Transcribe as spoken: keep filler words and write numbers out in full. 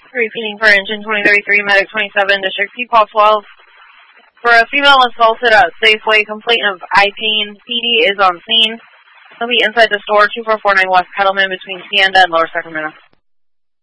Repeating for engine twenty thirty-three, medic twenty-seven, district P call twelve. For a female assaulted at Safeway, complaint of eye pain, P D is on scene. He'll be inside the store, two four four nine West Kettleman between Tienda and Lower Sacramento.